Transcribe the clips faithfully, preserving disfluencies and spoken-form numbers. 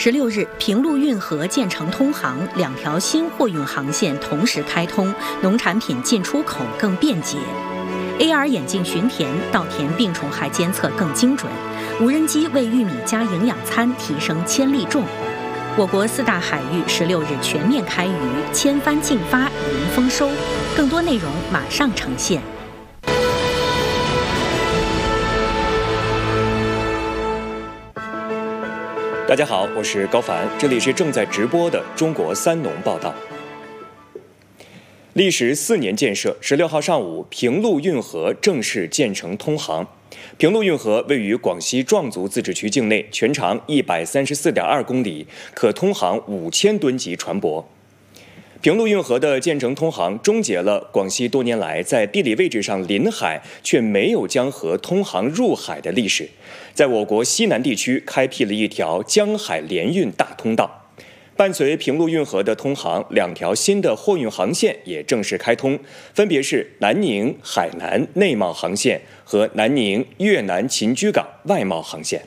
十六日，平陆运河建成通航，两条新货运航线同时开通，农产品进出口更便捷。A R 眼镜巡田，稻田病虫害监测更精准。无人机为玉米加营养餐提升千粒重。我国四大海域十六日全面开渔，千帆竞发，迎丰收。更多内容马上呈现。 大家好，我是高凡，这里是正在直播的中国三农报道。历时四年建设，十六号上午，平陆运河正式建成通航。平陆运河位于广西壮族自治区境内，全长一百三十四点二公里，可通航五千吨级船舶。平陆运河的建成通航，终结了广西多年来在地理位置上临海却没有将河通航入海的历史，在我国西南地区开辟了一条江海联运大通道。伴随平陆运河的通航，两条新的货运航线也正式开通，分别是南宁海南内贸航线和南宁越南秦居港外贸航线。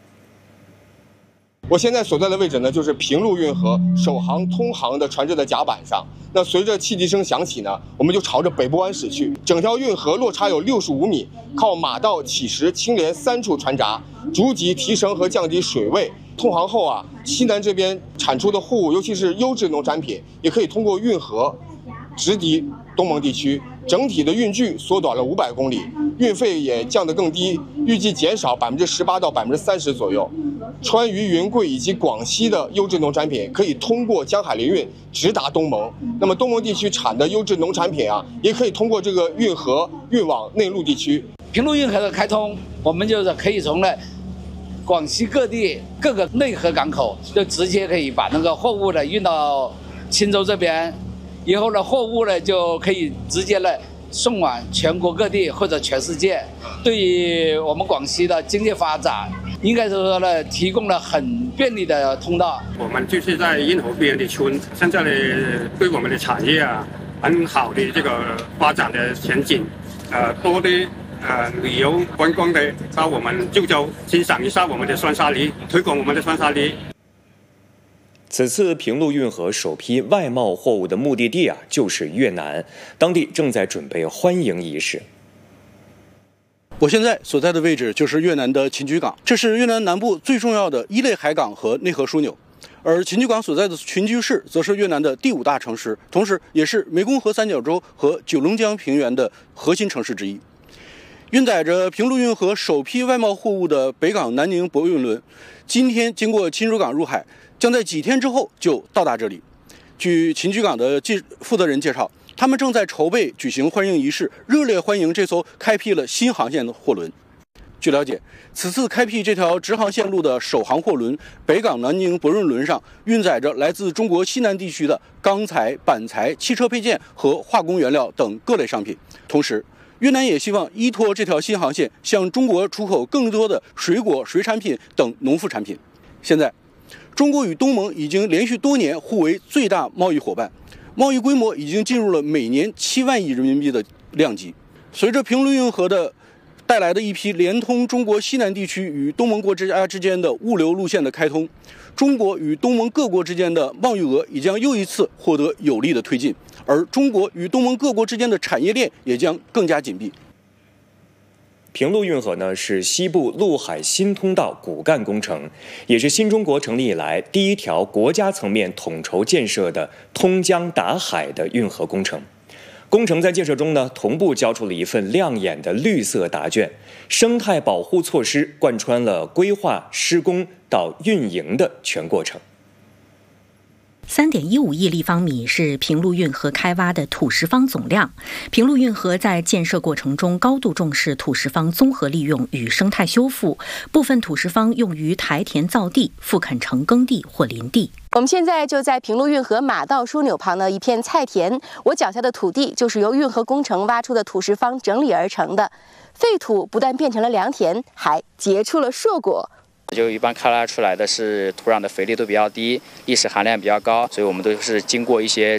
我现在所在的位置呢，就是平陆运河首航通航的船只的甲板上。那随着汽笛声响起呢，我们就朝着北部湾驶去。整条运河落差有六十五米，靠马道、起石、青莲三处船闸，逐级提升和降低水位。通航后啊，西南这边产出的货物，尤其是优质农产品，也可以通过运河直抵东盟地区。整体的运距缩短了五百公里，运费也降得更低，预计减少百分之十八到百分之三十左右。川渝、云贵以及广西的优质农产品可以通过江海联运直达东盟。那么东盟地区产的优质农产品啊，也可以通过这个运河运往内陆地区。 平陆运河的开通，我们就是可以从呢广西各地各个内河港口，就直接可以把那个货物呢运到钦州这边。以后呢，货物呢就可以直接呢送往全国各地或者全世界，对于我们广西的经济发展，应该是说呢提供了很便利的通道。 我们就是在运河边的村，现在呢对我们的产业啊很好的这个发展的前景，呃多的呃旅游观光的到我们旧州欣赏一下我们的酸沙梨，推广我们的酸沙梨。 此次平陆运河首批外贸货物的目的地啊，就是越南，当地正在准备欢迎仪式。 我现在所在的位置就是越南的秦居港，这是越南南部最重要的一类海港和内河枢纽。而秦居港所在的群居市，则是越南的第五大城市，同时也是湄公河三角洲和九龙江平原的核心城市之一。运载着平陆运河首批外贸货物的北港南宁驳运轮，今天经过钦州港入海，将在几天之后就到达这里。据秦居港的记负责人介绍，他们正在筹备举行欢迎仪式，热烈欢迎这艘开辟了新航线的货轮。据了解，此次开辟这条直航线路的首航货轮北港南宁驳运轮上，运载着来自中国西南地区的钢材、板材、汽车配件和化工原料等各类商品。同时，越南也希望依托这条新航线，向中国出口更多的水果、水产品等农副产品。现在，中国与东盟已经连续多年互为最大贸易伙伴，贸易规模已经进入了每年七万亿人民币的量级。随着平陆运河的带来的一批连通中国西南地区与东盟国家之间的物流路线的开通，中国与东盟各国之间的贸易额也将又一次获得有力的推进，而中国与东盟各国之间的产业链也将更加紧闭。 平陆运河呢是西部陆海新通道骨干工程，也是新中国成立以来第一条国家层面统筹建设的通江达海的运河工程。工程在建设中呢，同步交出了一份亮眼的绿色答卷，生态保护措施贯穿了规划、施工到运营的全过程。 三点一五亿立方米是平陆运河开挖的土石方总量。平陆运河在建设过程中高度重视土石方综合利用与生态修复，部分土石方用于台田造地、复垦成耕地或林地。 我们现在就在平陆运河马道枢纽旁的一片菜田，我脚下的土地就是由运河工程挖出的土石方整理而成的。废土不但变成了良田，还结出了硕果。 就一般开发出来的是土壤的肥力度比较低，砾石含量比较高，所以我们都是经过一些